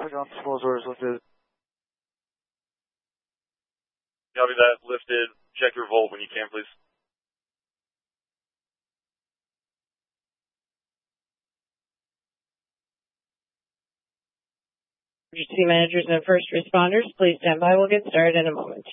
Ground disposal orders lifted. Copy that, lifted. Check your volt when you can, please. Emergency managers and first responders, please stand by. We'll get started in a moment.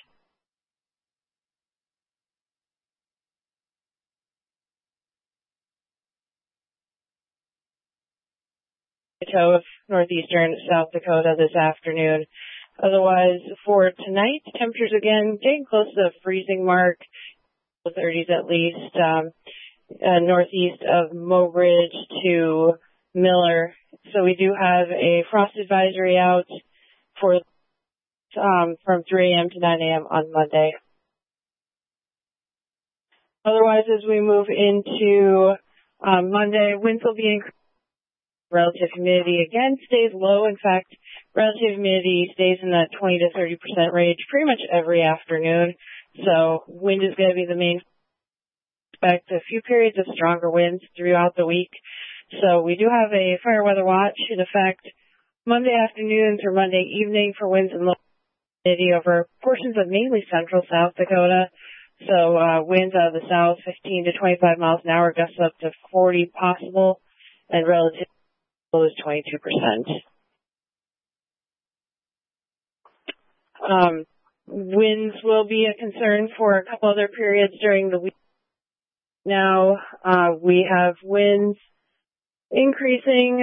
Of northeastern South Dakota this afternoon. Otherwise, for tonight, temperatures again getting close to the freezing mark, 30s at least, northeast of Mobridge to Miller. So we do have a frost advisory out for from 3 a.m. to 9 a.m. on Monday. Otherwise, as we move into Monday, winds will be increased. Relative humidity again stays low. In fact, relative humidity stays in that 20 to 30% range pretty much every afternoon. So wind is going to be the main. Expect a few periods of stronger winds throughout the week. So we do have a fire weather watch in effect Monday afternoon through Monday evening for winds and low humidity over portions of mainly central South Dakota. So winds out of the south 15 to 25 miles an hour, gusts up to 40 possible, and relative is 22%. Winds will be a concern for a couple other periods during the week. Now, we have winds increasing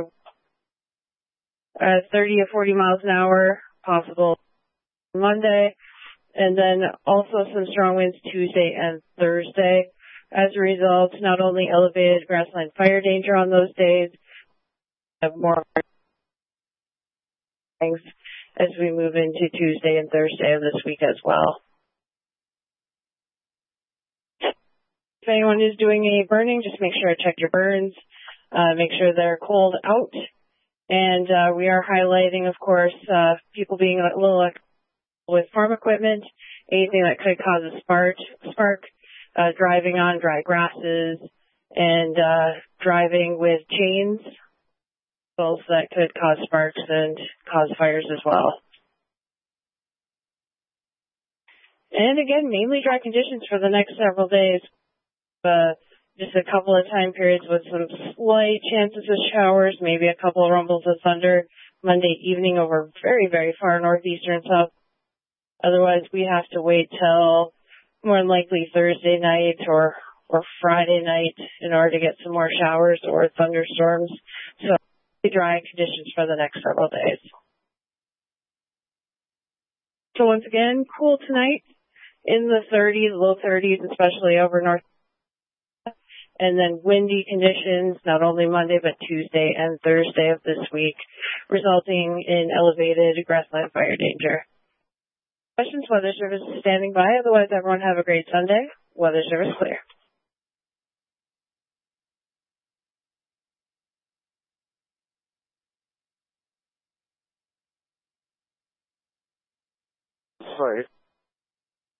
30 to 40 miles an hour possible Monday, and then also some strong winds Tuesday and Thursday. As a result, not only elevated grassland fire danger on those days, have more things as we move into Tuesday and Thursday of this week as well. If anyone is doing a burning, just make sure to check your burns, make sure they're cold out. And we are highlighting, of course, people being a little with farm equipment, anything that could cause a spark, driving on dry grasses, and driving with chains that could cause sparks and cause fires as well. And again, mainly dry conditions for the next several days. Just a couple of time periods with some slight chances of showers, maybe a couple of rumbles of thunder Monday evening over very, very far northeastern South. Otherwise, we have to wait till more than likely Thursday night or Friday night in order to get some more showers or thunderstorms. So dry conditions for the next several days. So once again, cool tonight in the 30s, low 30s, especially over north. And then windy conditions, not only Monday, but Tuesday and Thursday of this week, resulting in elevated grassland fire danger. Questions? Weather Service is standing by. Otherwise, everyone have a great Sunday. Weather Service clear. Sorry.